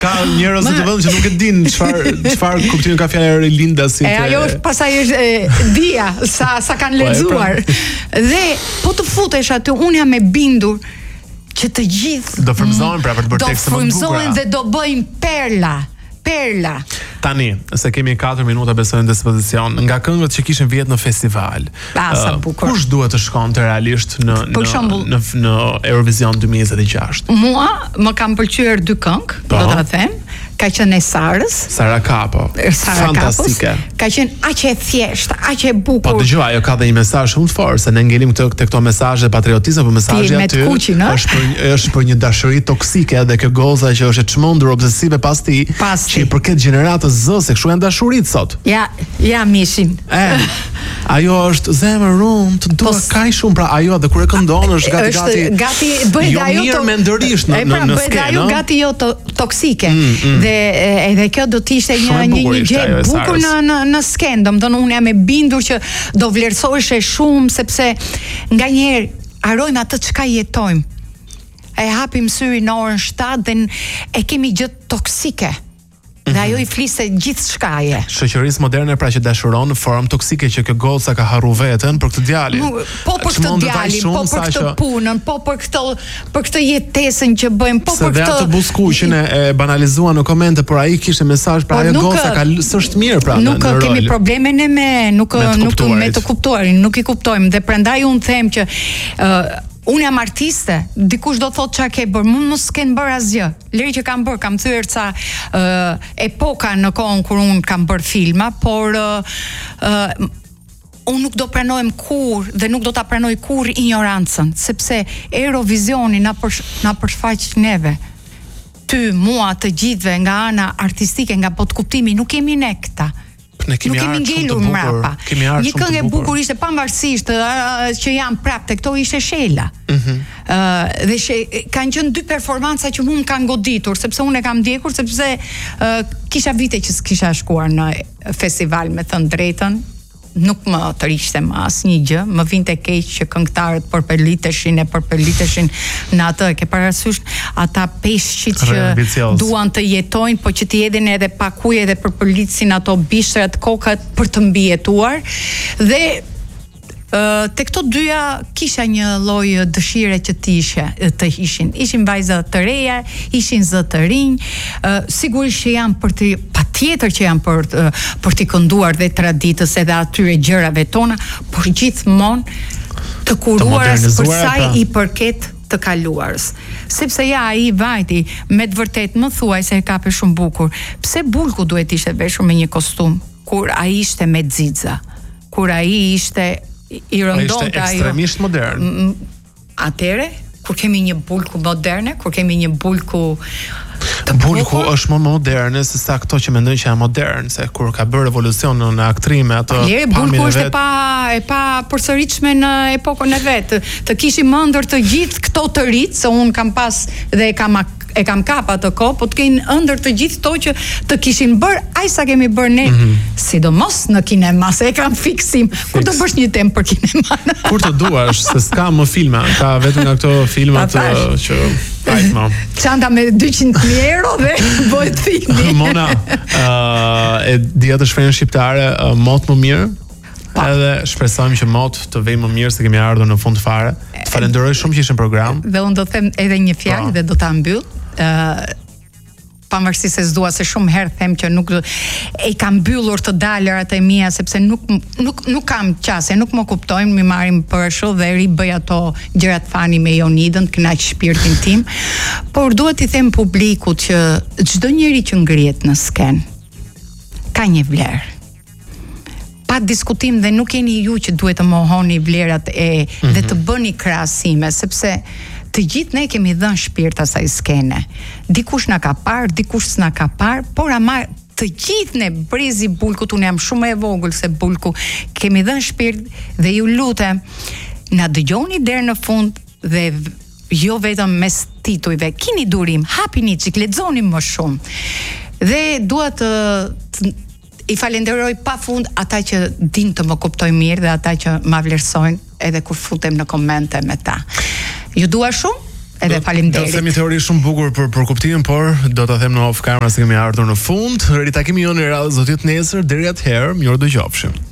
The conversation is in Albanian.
Ka njerëz të vëllë që nuk e din çfarë kuptimin ka fjala rilindasit. Ajo pastaj është dia sa kanë lexuar. Dhe po të futesh aty, unë jam e bindur që të gjithë do frymëzohen pra për të bërë tekste më të bukura. Do frymëzohen dhe do bëjnë perla. Tani, se kemi 4 minuta besojnë në dispozicion, nga këngët që kishin vjet në festival. Sa bukur. Kush duhet të shkonte realisht në Eurovision 2026? Mua më kanë pëlqyer 2 këngë, do ta them. Ka qenë Sara Kapo. Fantastike. Ka qenë aq e thjeshtë, aq e bukur. Po dëgjoj, ajo ka dhe një mesazh shumë të fortë, se ne ngelim këto mesazhe patriotizme, por mesazhi aty është për një dashuri toksike dhe kjo goza që është e çmendur obsesive pas ti, që i përket gjeneratës Z, se kështu janë dashuritë sot. Ja mishin. Ajo është zemër unë, të dua kaq shumë, pra ajo dhe kur e këndon është gati bëhet ajo mirë mendërisht në skenë. Ajo gati jo toksike. Dhe edhe kjo do të ishte një gjë e bukur në skenë. Domethënë unë jam e bindur që do vlerësoheshe shumë, sepse nganjëherë harrojmë atë çka jetojmë. E hapim syrin në orën 7 dhe e kemi gjë toksike. Dhe ajo i fliste gjithë shkaje. Shoqërisë moderne pra që dashuron në formë toksike që kjo goca ka harru veten për këtë djalin. Po për këtë djalin, po për këtë punën, po për këtë jetesën që bëjmë, po për këtë. Se dhe atë buskuqin e banalizuan në komente, por ai kishte mesazh pra ajo goca s'është mirë pra në rol. Nuk kemi probleme ne me të kuptuarin, nuk i kuptojmë dhe prandaj unë them që unë jam artiste, dikush do thot çka ke bërë, mos s'ken bërë asgjë. Leri që kam bërë, kam thyer ca epoka në kohën kur unë kam bërë filma, por unë nuk do pranohem kur dhe nuk do ta pranoj kur ignorancën, sepse Eurovisioni na përshfaq neve. Ty, mua, të gjithëve nga ana artistike, nga botkuptimi, nuk jemi ne këta. Nuk kemi ngelur mrapa. Një këngë e bukur ishte pavarësisht që janë prapë te këto ishte Shela. Dhe kanë qenë 2 performanca që mua më kanë goditur, sepse unë e kam ndjekur, sepse kisha vite që s'kisha shkuar në festival, me thënë drejtën. Nuk më të rishte më asnjë gjë, më vinte keq që këngëtarët përpërliteshin në atë, ke parasysh ata peshqit që duan të jetojnë, po që t'i jedhin edhe pakuje dhe përpërlitsin ato bishtrat kokat për të mbijetuar. Dhe te këto dyja kisha një lloj dëshire që të ishin vajza të reja, ishin zë të rinj, sigurisht që janë patjetër që janë për t'i kënduar dhe traditës edhe atyre gjërave tona, por gjithmonë të kuruaras për sa i përket të kaluarës. Sepse ai vajti me të vërtet më thuaj se e kape shumë bukur. Pse Bulku duhet ishte veshur me një kostum kur ai ishte me xixa, kur ai ishte i rëndonte ajo. Ishte ekstremisht modern. Atere, kur kemi një Bulku moderne, kur kemi një Bulku Bulku është më moderne se sa këto që mendojnë që janë modern, se kur ka bërë revolucion në aktrime ato. Bulku është e pa përsëritshme në epokën e vet. Të kishim ëndër të gjithë këto të rit, se un kam pas dhe e kam kap atë kohë, po të kenë ëndër të gjithë to që të kishin bërë aq sa kemi bërë ne, sidomos në kinema, se e kam fiksim. Kur do bësh një temë për kinema? Kur të duash, se s'ka më filma, ka vetëm nga këto filmat që çanta me 200.000 euro dhe bëhet filmi. Mona, e di atë shprehjen shqiptare, mot më mirë. Edhe shpresojmë që mot të vej më mirë, se kemi ardhur në fund fare. Të falenderoj shumë që ishin në program. Dhe unë do të them edhe një fjalë dhe do ta mbyll. Pavarësisht se s'dua, se shumë herë them që nuk e kam mbyllur të dalërat e mia, sepse nuk kam qase, nuk më kuptojnë, mi marrin për show dhe ri bëj ato gjërat fani me Jonidën, kënaq shpirtin tim. Por duhet i them publikut që çdo njeri që ngrihet në skenë ka një vlerë. Pa diskutim, dhe nuk jeni ju që duhet të mohoni vlerat dhe të bëni krahasime, sepse të gjithë ne kemi dhënë shpirt asaj skene. Dikush na ka parë, dikush s'na ka parë, por ama të gjithë ne brezi Bulkut, unë jam shumë e vogël se Bulku, kemi dhënë shpirt dhe ju lutem, na dëgjoni deri në fund dhe jo vetëm mes titujve, kini durim, hapini çik, lexoni më shumë. Dhe dua të i falenderoj pafund ata që din të më kuptojnë mirë dhe ata që ma vlerësojnë edhe kur futem në komente me ta. Ju dua shumë, Edhe faleminderit. Do të themi teori shumë bukur për kuptimin, por do ta them në off camera se kemi ardhur në fund. Ritakimi jonë i radhës do të jetë nesër. Deri atëherë, mirë dëgjofshim.